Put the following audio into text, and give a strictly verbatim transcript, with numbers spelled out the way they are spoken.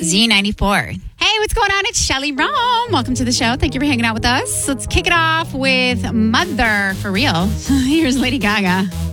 Z ninety-four. Hey, what's going on? It's Shelly Rome. Welcome to the show. Thank you for hanging out with us. Let's kick it off with Mother for real. Here's Lady Gaga.